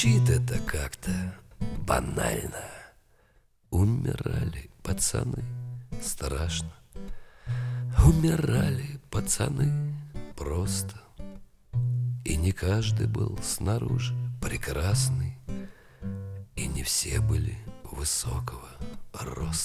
Звучит это как-то банально. Умирали пацаны, страшно. Умирали пацаны просто. И не каждый был снаружи прекрасный, и не все были высокого роста.